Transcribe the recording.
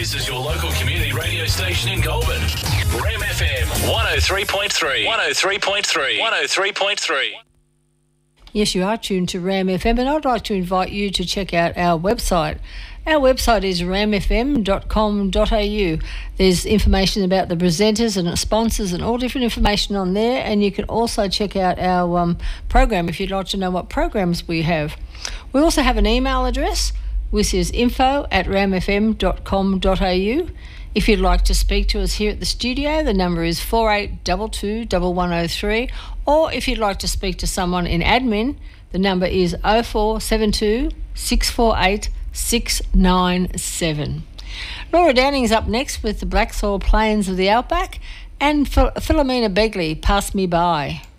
This is your local community radio station in Goulburn. Ram FM 103.3. 103.3. 103.3. Yes, you are tuned to Ram FM, and I'd like to invite you to check out our website. Our website is ramfm.com.au. There's information about the presenters and sponsors and all different information on there, and you can also check out our program if you'd like to know what programs we have. We also have an email address, which is info@ramfm.com.au. If you'd like to speak to us here at the studio, the number is 4822 or if you'd like to speak to someone in admin, the number is 0472 648 697. Laura Downing's up next with the Black Soil Plains of the Outback, and Philomena Begley, Pass Me By.